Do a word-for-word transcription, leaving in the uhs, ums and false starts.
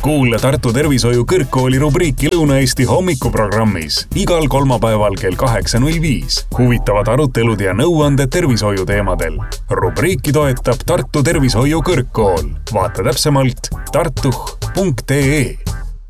Kuule Tartu Tervishoiu Kõrgkooli rubriiki Lõuna-Eesti hommikuprogrammis igal kolmapäeval kell kaheksa null viis. Huvitavad arutelud ja nõuanded tervishoiu teemadel. Rubriiki toetab Tartu Tervishoiu Kõrgkool. Vaata täpsemalt tartuh punkt ee.